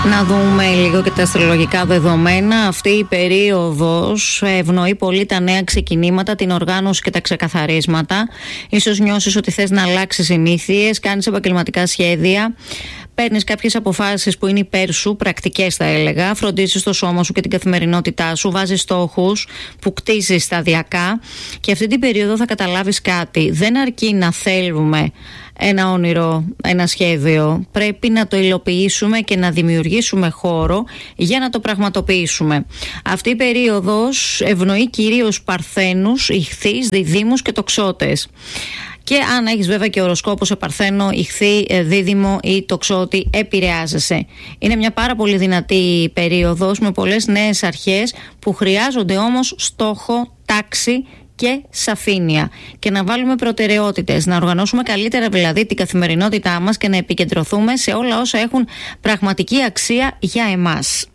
Να δούμε λίγο και τα αστρολογικά δεδομένα. Αυτή η περίοδος ευνοεί πολύ τα νέα ξεκινήματα, την οργάνωση και τα ξεκαθαρίσματα. Ίσως νιώσεις ότι θες να αλλάξεις συνήθειες, κάνεις επαγγελματικά σχέδια, παίρνεις κάποιες αποφάσεις που είναι υπέρ σου, πρακτικές θα έλεγα, φροντίζεις το σώμα σου και την καθημερινότητά σου, βάζεις στόχους που κτίζεις σταδιακά και αυτή την περίοδο θα καταλάβεις κάτι. Δεν αρκεί να θέλουμε ένα όνειρο, ένα σχέδιο. Πρέπει να το υλοποιήσουμε και να δημιουργήσουμε χώρο για να το πραγματοποιήσουμε. Αυτή η περίοδος ευνοεί κυρίως Παρθένους, Ιχθύς, Διδύμους και Τοξότες. Και αν έχεις βέβαια και οροσκόπο σε Παρθένο, Ιχθύ, Δίδυμο ή Τοξότη, επηρεάζεσαι. Είναι μια πάρα πολύ δυνατή περίοδος με πολλές νέες αρχές που χρειάζονται όμως στόχο, τάξη και σαφήνεια και να βάλουμε προτεραιότητες, να οργανώσουμε καλύτερα δηλαδή την καθημερινότητά μας και να επικεντρωθούμε σε όλα όσα έχουν πραγματική αξία για εμάς.